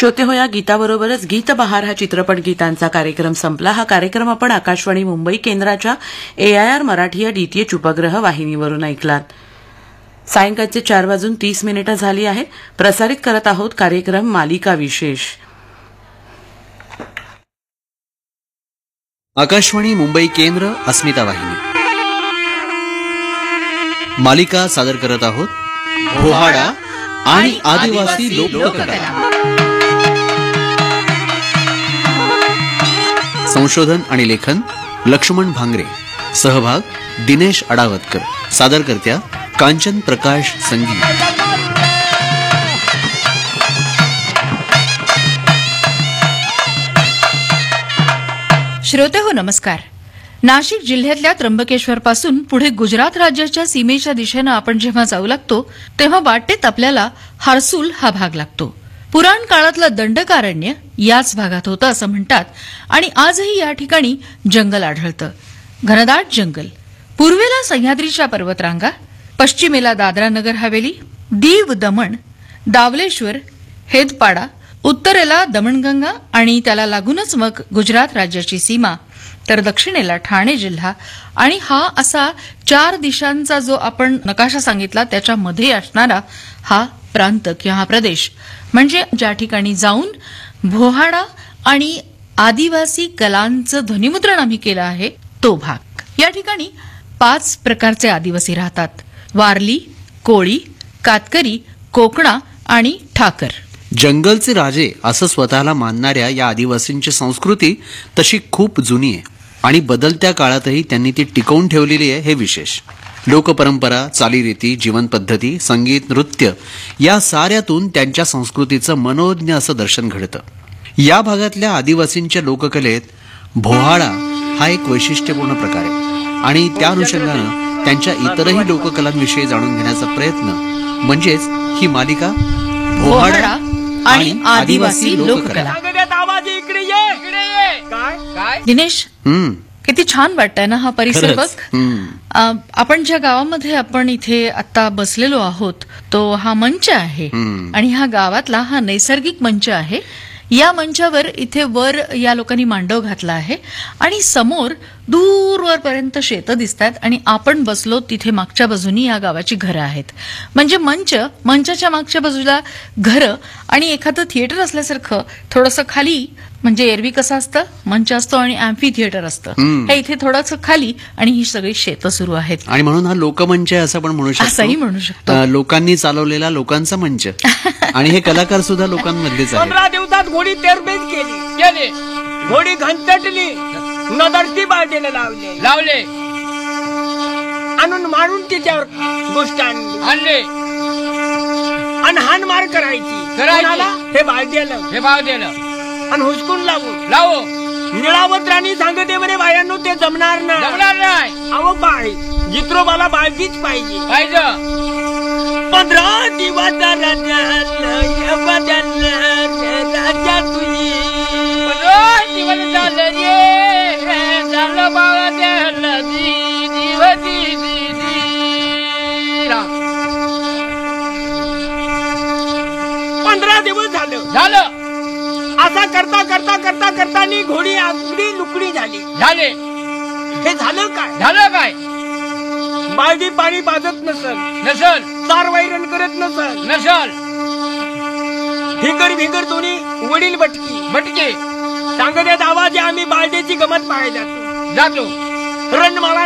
श्रोते हो, या गीताबरोबरच गीत बहार हा चित्रपट गीतांचा कार्यक्रम संपला. हा कार्यक्रम आपण आकाशवाणी मुंबई केंद्राच्या AIR मराठी या DTH उपग्रह वाहिनीवरून ऐकलात. सायंकाळचे 4:30 झाली आहे. प्रसारित करत आहोत कार्यक्रम मालिका विशेष. आकाशवाणी मुंबई केंद्र, अस्मिता वाहिनी मालिका सादर करत आहोत भोहाडा आणि आदिवासी लोककला. संशोधन आणि लेखन लक्ष्मण भांगरे. सहभाग दिनेश अडावतकर. सादरकर्त्या कांचन प्रकाश संगीत. श्रोते हो, नमस्कार. नाशिक जिल्ह्यातल्या त्र्यंबकेश्वर पासून पुढे गुजरात राज्याच्या सीमेच्या दिशेनं आपण जेव्हा जाऊ लागतो तेव्हा वाटेत आपल्याला हार्सूल हा भाग लागतो. पुराण काळातलं दंडकारण्य याच भागात होतं असं म्हणतात आणि आजही या ठिकाणी जंगल आढळतं. घनदाट जंगल. पूर्वेला सह्याद्रीच्या पर्वतरांगा, पश्चिमेला दादरा नगर हवेली, दीव दमण, दावलेश्वर, हेदपाडा, उत्तरेला दमणगंगा आणि त्याला लागूनच मग गुजरात राज्याची सीमा, तर दक्षिणेला ठाणे जिल्हा आणि हा असा 4 दिशांचा जो आपण नकाशा सांगितला त्याच्यामध्ये असणारा हा प्रांत किंवा हा प्रदेश म्हणजे ज्या ठिकाणी जाऊन भोहाडा आणि आदिवासी कलांचं ध्वनिमुद्रण आम्ही केलं आहे तो भाग. या ठिकाणी 5 प्रकारचे आदिवासी राहतात: वारली, कोळी, कातकरी, कोकणा आणि ठाकर. जंगलचे राजे असं स्वतःला मानणाऱ्या या आदिवासींची संस्कृती तशी खूप जुनी आहे आणि बदलत्या काळातही त्यांनी ती टिकवून ठेवलेली आहे हे विशेष. लोकपरंपरा, चालीरीती, जीवनपद्धती, संगीत, नृत्य या साऱ्यातून त्यांच्या संस्कृतीचं मनोज्ञ असं दर्शन घडतं. या भागातल्या आदिवासींच्या लोककलेत भोहाडा हा एक वैशिष्ट्यपूर्ण प्रकार आहे आणि त्या अनुषंगानं त्यांच्या इतरही लोककलांविषयी जाणून घेण्याचा प्रयत्न म्हणजेच ही मालिका भोहाडा आणि आदिवासी लोककला. दिनेश, किती छान वाटतंय ना हा परिसर बघ. आपण ज्या गावामध्ये आपण इथे आता बसलेलो आहोत तो हा मंच आहे आणि ह्या गावातला हा नैसर्गिक मंच आहे. या मंचावर इथे वर या लोकांनी मांडव घातला आहे आणि समोर दूरवरपर्यंत शेतं दिसतात आणि आपण बसलो तिथे मागच्या बाजूनी या गावाची घरं आहेत. म्हणजे मंचाच्या मागच्या बाजूला घरं आणि एखादं थिएटर असल्यासारखं थोडंसं खाली, म्हणजे एरवी कसं असतं मंच असतो आणि अँफी थिएटर असतं, हे इथे थोडंसं खाली आणि ही सगळी शेतं सुरू आहेत आणि म्हणून हा लोकमंच आहे असं पण म्हणू शकतो. असंही म्हणू शकतो. लोकांनी चालवलेला लोकांचा मंच आणि हे कलाकार सुद्धा लोकांमधलेच आहेत. 15 दिवसात घोडी तेरबेज केली. घोडी घंटटली, नदरती बाळदेला लावले आणून मारून तिच्यावर गोष्ट आणली आणि हान मार करायची. हे बाळदेला आणि हुसकून लावू निळावत राणी सांगते म्हणे बायांनो ते जमणार नाही. अहो बाळ जित्रोबाला बाळगीच पाहिजे. 15 दिवस राजा तुझी झालं. असा करता करता करता करता घोडी आगडी लुकडी झाली. हे झालं काय? बाळदी पाणी पाजत नसल, चार वैरण करत नसल, भिंगर दोन्ही वडील बटकी सांगण्यात आवाज आम्ही बाळदेची गमत पाहायला जातो. रणमाळा